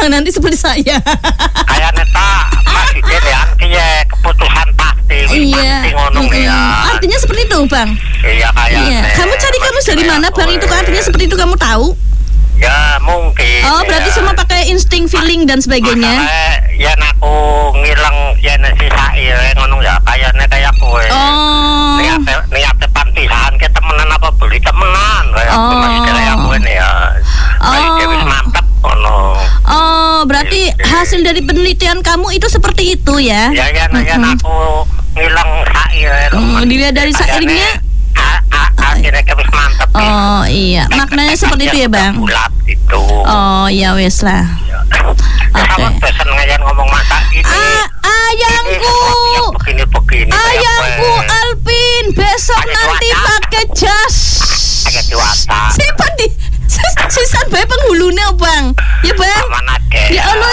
Bang, nanti seperti saya. Kayak neta presiden ya, kayak keputusan pasti. Iya. Pasti ngomong ya. Artinya seperti itu, Bang. Iya kayak. Iya. Kamu cari kamu dari mana, Bang? Itu kan artinya seperti itu, kamu tahu? Ya mungkin. Oh, berarti semua pakai insting, feeling dan sebagainya. Ya aku ngilang ya nasi sair ngono ya kayaknya kayak kowe. Oh. Niat pantisan ke temenan apa beli temenan kayak masih kayak kowe nih ya. Kayak wis mantep ngono. Oh, berarti hasil dari penelitian kamu itu seperti itu ya? Ya aku ngilang sair. Dilihat dari sairnya akhirnya wis mantep. Oh iya, maknanya seperti itu ya, Bang. Bulat itu. Oh ya wes lah. Oke. Pesen ngajan ngomong masak ini. Ayangku. Begini. Ayangku Alvin besok nanti pakai jas. Agak diwata. Simpan di sisan bae penghulune, Bang. Ya, Bang. Ya Allah.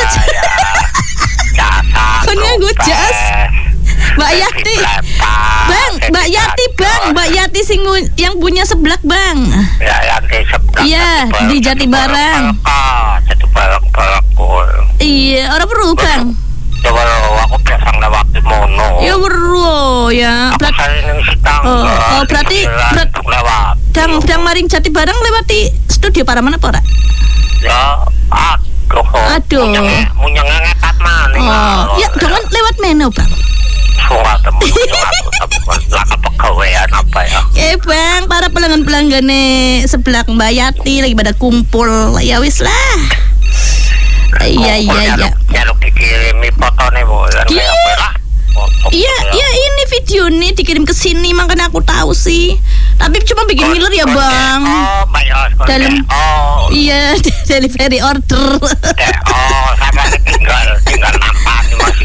Jasa. Kon nganggo jas. Mbak Yati. Bang, Mbak Yati, Bang. Mbak Yati yang punya seblak, Bang. Ya, yang di seblak. Iya, di Jatibarang. Jatibarang. Iya, orang perlu, Bang. Coba aku biasa lewat di mono. Ya perlu ya. Berarti dang maring Jatibarang lewati studio para mana pora? Ya, aduh. Munyenge ngetat mana? Oh, ya jangan lewat menu, Bang. Suara temen laka pegawaian apa ya? Bang, para pelanggan-pelanggannya sebelah Mbak Yati lagi pada kumpul. Ya wis lah. Iya. Jaluk dikirimi fotone Bu. Iya, ini video nih dikirim ke sini, makanya aku tahu sih. Tapi cuma bikin ngiler ya, Bang. Oh, dalam iya, delivery order. Sama tinggal nampak masih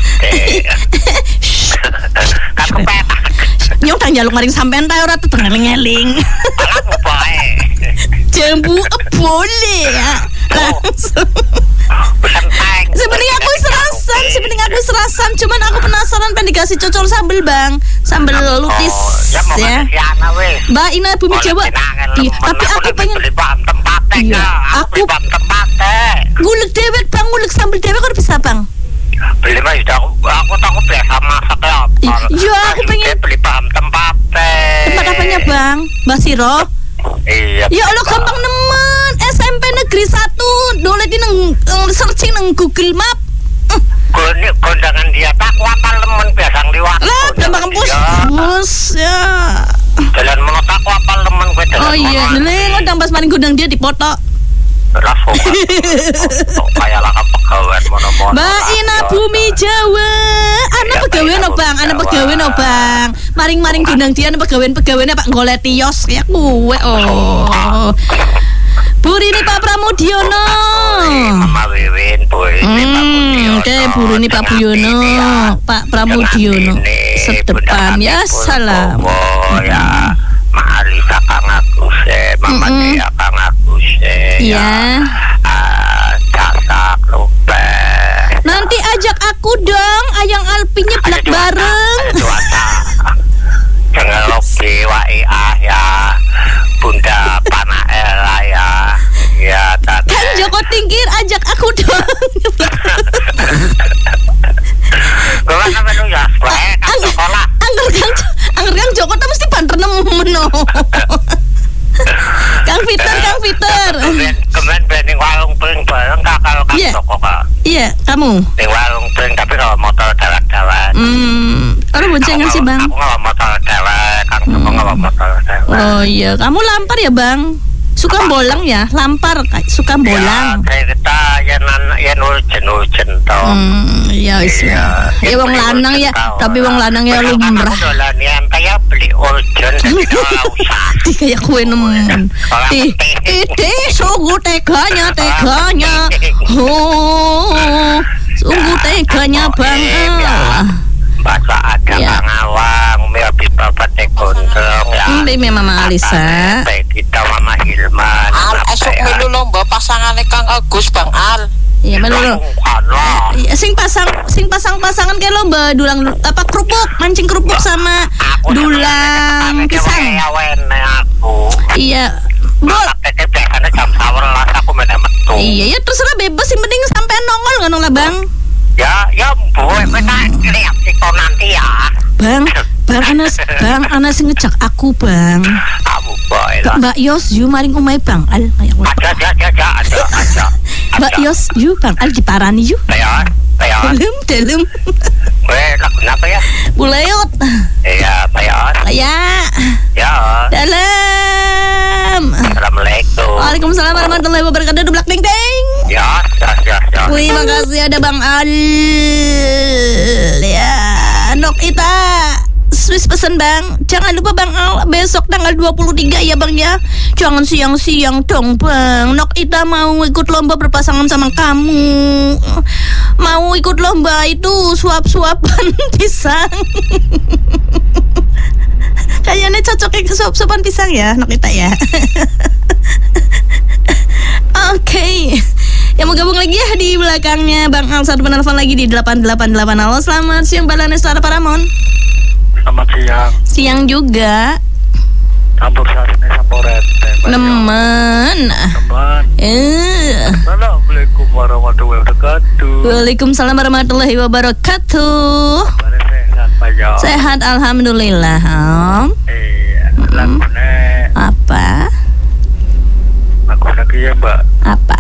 kan kepetak. Nyong tang jaluk maring sampean ta ora tetengeling-eling. Alah bae. Jambu boleh ya. Langsung. Sebenarnya aku serasan, cuman aku penasaran pengen dikasih cocol sambel, Bang. Sambel lutis ya. Mbak Ina Bumi Jawa. Tapi aku pengen aku gulek dewek, Bang, gulek sambel dewek kok bisa, Bang? Beli mah aku tahu biasa masak ya. Iya, aku pengen beli paham tempatnya. Tempat apanya, Bang? Mbak Siro? Iya. Ya Allah, gampang nemen. SMP Negeri 1. Dolet di searching nang Google Map. Kondangan dia tak kuapal lemen biasa liwat. Lah, gampang bus ya. Jalan mono tak kuapal lemen gue. Oh iya, dele ngodang pas maring gondang dia dipoto. Langsung. Kayak lah pegawai mono-mono. Mbak Ina Bumi Jawa. Anak pegawai no, Bang. Anak pegawai no, Bang. Maring-maring gondang dia pegawai-pegawainya Pak golek tios kayak kue. Oh. Burini Pak Pramudiono. Mama Wiwin, Oke, Burini Pak Budiono, Pak Pramudiono. Sedepan ya salam. Oh ya, Ma'alisa Kang Agus, Mama Dia Kang Agus. Iya. Casak lupa. Nanti ajak aku dong, Ayang Alpin nyeblak bareng. Jangan lupa WA ya, Bunda Panaela ya. Ya, Kang Joko Tingkir ajak aku dong. Gua sampe lu ya, Kang Joko lah. Angger Kang Joko ta mesti banter nemen no. Kang Peter. Kemen bening warung pring bareng kakak Kang Joko Kak. Iya, kamu. Di warung pring tapi kalau motor dewek-dewek. Orang boncengan sih, Bang. Aku nggak motor dewek, Kang Joko nggak motor dewek. Oh iya, kamu lampar ya, Bang? Suka bolang ya, lampar suka bolang. Ya, kayak kita yang urgen toh. Ya wis lah. Ya wong lanang ya, tapi wong lanang ya lumrah. Aku dolan yang kayak beli urgen tapi ora usah. Kayak kue nemen. Sungguh teganya. Oh, sungguh teganya, Bang. Baca ada Kang Awang, Melbi Bapak Tekondrong ya. Ini Mama Alisa. Kita Mama Hilman. Esok melu lomba pasangane Kang Agus, Bang Al. Iya melu. Sing pasang-pasangan kayak lomba dulang apa kerupuk, mancing kerupuk sama dulang pisang. Iya. Biasanya jam sahur lah aku metu. Iya ya terserah bebas, yang penting sampai nongol ngono lah Bang. Ya boy, kita lihat itu nanti ya. Bang Anas ngejak aku Bang. Kamu boy lah. Mbak Yos yu maring umai Bang Al. Ada. Mbak Yos yu Bang Al diparani yu. Ayo. Dalam. Lagu apa ya? Bulayot. Iya, Bayar. Ya. Dalam. Assalamualaikum. Waalaikumsalam warahmatullahi wabarakatuh. Dublak ding ding. Ya. Wih, makasih ada Bang Al. Ya, Nok Ita. Swiss pesen Bang. Jangan lupa Bang Al, besok tanggal 23 ya Bang ya. Jangan siang-siang dong Bang. Nok Ita mau ikut lomba berpasangan sama kamu. Mau ikut lomba itu suap-suapan pisang. Kayaknya cocoknya ke suap-suapan pisang ya Nok Ita ya. Oke. Yang mau gabung lagi ya di belakangnya Bang Al, satu penelpon lagi di 888. Halo, selamat siang Balanes Suara Paramon. Selamat siang. Siang juga. Campur sari Samporete. Nemen. Assalamualaikum warahmatullahi wabarakatuh. Waalaikumsalam warahmatullahi wabarakatuh. Sehat Pak Jo. Sehat alhamdulillah Om. Lagune Apa? aku lagi ya Mbak. Apa?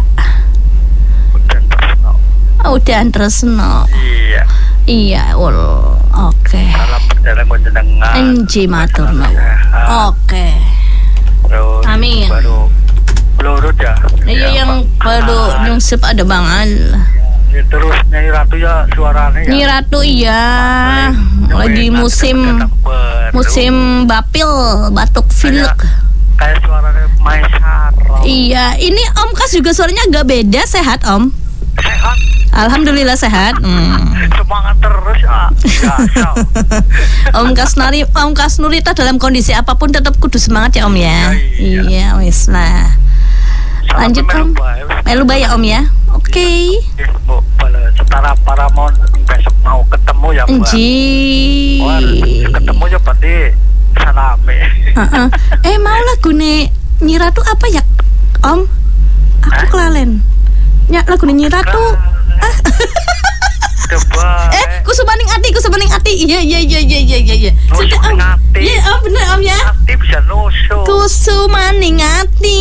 Udan Tresno. Iya, oke. Salam perjalanan konjenengan. Enji matur nuwun. Oke. Terus Amin. Baru pelurut ya. Iya yang baru nyungsep ada Bang Al. Ya, terus Nyai Ratu ya suaranya ya. Nyi Ratu iya. Lagi musim bapil, batuk pilek. Kayak suaranya Maisar. Iya, ini Om Kas juga suaranya agak beda. Sehat Om? Sehat. Alhamdulillah sehat. Semangat terus ya. Om Kas Nurita dalam kondisi apapun tetap kudu semangat ya Om ya. Iya wis lah. Lanjut Om. Melu ya Om ya. Oke. Setara Paramon besok mau ketemu ya Mbak. Ketemu ya berarti salame. Mau lagune Nyi Ratu apa ya Om? Aku kelalen. Lagune Nyi Ratu. Kusumaning ati. Iya. Sudah Om. Iya Om bener Om ya. Ati bisa nusuk. Kusumaning ati.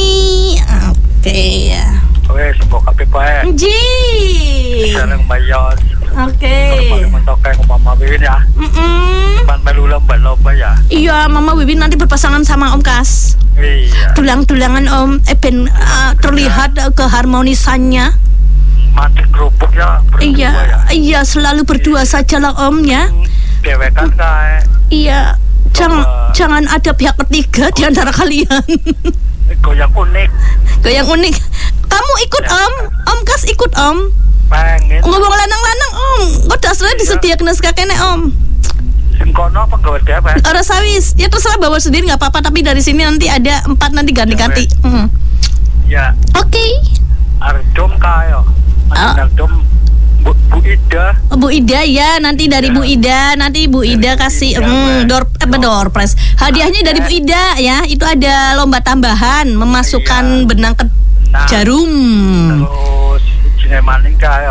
Oke ya. Wes mbok kabeh bae. Ji. Sareng Bayos. Oke. Mentok Mama Wiwin ya. Pan melu lomba ya. Iya, Mama Wiwin nanti berpasangan sama Om Kas. Iya. Tulang-tulangan Om ben terlihat keharmonisannya. Mati kerupuk ya. Iya, selalu berdua saja lah Om ya. Dewekan kae. Iya. Jangan ada pihak ketiga di antara kalian. Goyang unik. Kamu ikut Om? Om Kas ikut Om? Pengen. Ngomong lanang-lanang Om. Kok dasarnya disediakan sekakene Om. Sing kono apa gawe dhewe? Ora sawis. Ya terserah bawa sendiri enggak apa-apa, tapi dari sini nanti ada 4 nanti ganti-ganti. Ya. Oke. Ardom kae. Ardom Bu Ida. Bu Ida ya, nanti dari Bu Ida, nanti Bu Ida kasih door prize. Hadiahnya dari Bu Ida ya, itu ada lomba tambahan memasukkan benang ke jarum. Terus jenenge maning kae.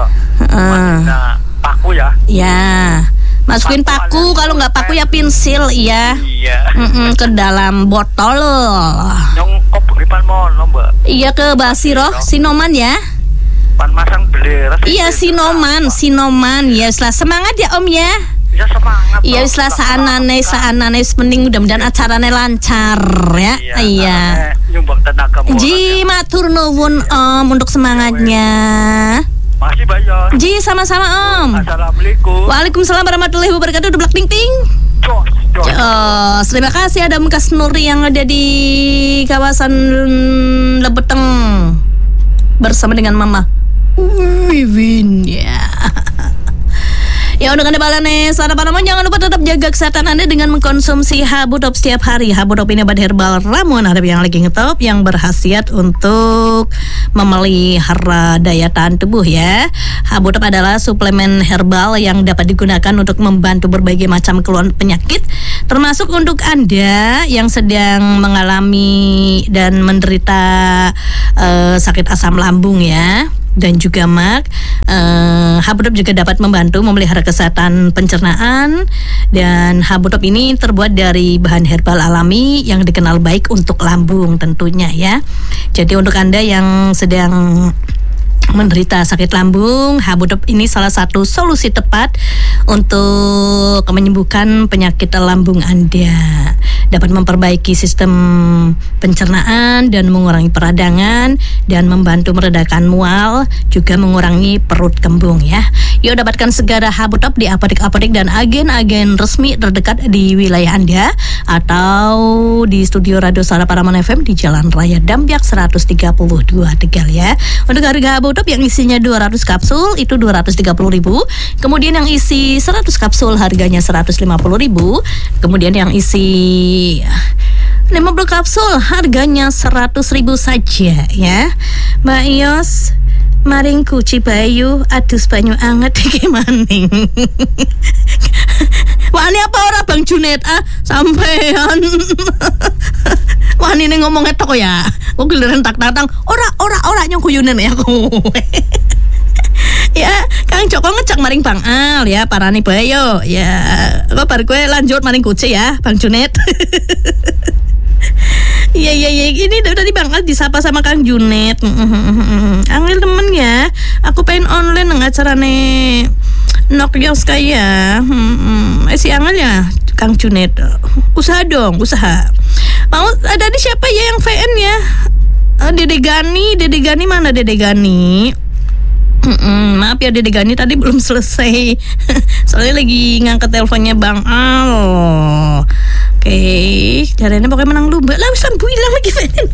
Paku ya. Ya. Masukin paku, kalau nggak paku ya pensil ya. Iya. Ke dalam botol. Nyong kok bengipan mono, Mbak. Iya ke Basiroh, Sinoman ya. Pan masang beler. Iya Sinoman ya. Semangat ya Om ya. Ya semangat. Iya setelah saanane penting mudah-mudahan acaranya lancar ya. Iya. Nyumbang tenaga. Ji matur nuwun Om untuk semangatnya. Masih Bayos. Ji sama-sama Om. Assalamualaikum. Waalaikumsalam warahmatullahi wabarakatuh. Dublak ting ting. Terima kasih ada Kas Nuri yang ada di kawasan Lebeteng bersama dengan Mama Wiwin ya. Ya untuk Anda Balanes, Suara Paramon, jangan lupa tetap jaga kesehatan Anda dengan mengkonsumsi Habudop setiap hari. Habudop ini obat herbal ramuan Arab yang lagi ngetop, yang berkhasiat untuk memelihara daya tahan tubuh ya. Habudop adalah suplemen herbal yang dapat digunakan untuk membantu berbagai macam keluhan penyakit, termasuk untuk Anda yang sedang mengalami dan menderita sakit asam lambung ya. dan juga Mak. Habudop juga dapat membantu memelihara kesehatan pencernaan, dan Habudop ini terbuat dari bahan herbal alami yang dikenal baik untuk lambung tentunya ya. Jadi untuk Anda yang sedang menderita sakit lambung, Habudop ini salah satu solusi tepat untuk menyembuhkan penyakit lambung Anda. Dapat memperbaiki sistem pencernaan dan mengurangi peradangan, dan membantu meredakan mual, juga mengurangi perut kembung ya. Yuk dapatkan segera Habudop di apotek-apotek dan agen-agen resmi terdekat di wilayah Anda, atau di studio Radio Suara Paraman FM di Jalan Raya Dampyak 132 Tegal ya. Untuk harga Habudop yang isinya 200 kapsul itu 230.000. Kemudian yang isi 100 kapsul harganya 150.000. Kemudian yang isi 50 kapsul harganya 100.000 saja ya. Mbak Ios, maring kuci bayu adus banyu anget iki maning. Wani apa ora Bang Junet sampean. Wani ngomong etok ya. Kok giliran tak-tatang ora nyongkuyunen ya kowe. Ya, Kang Joko ngecek maring Bang Al ya, parani bae yo. Ya, kok bar kowe lanjut maring kuci ya, Bang Junet. Iya, ini tadi Bang Al disapa sama Kang Junet. Angel temen ya, aku pengen online nang acarane Nokios kaya. Si Angel ya, Kang Junet. Usaha dong, usaha. Mau ada di siapa ya yang VN ya? Dede Gani mana Dede Gani? Maaf ya Dede Gani tadi belum selesai. Soalnya lagi ngangkat teleponnya Bang Al. Oke, caranya pokoknya menang lomba. Lah wis bilang lagi VN.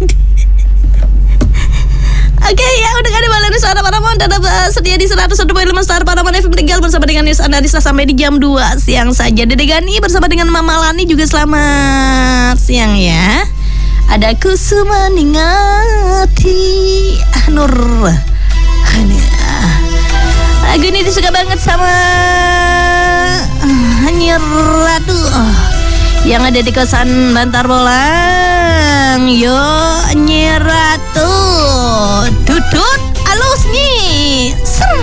Oke ya, udah ada Balani Suara Paraman dan sedia di 101.5 Star Paraman FM Tegal bersama dengan News Analisa sampai di jam 2 siang saja. Dede Gani bersama dengan Mama Lani juga selamat siang ya. Ada Kusuma Ningati Nur. Lagu ini disuka banget sama Nyeratu yang ada di kosan Bantar Bolang. Yo Nyeratu, dudut alusnya.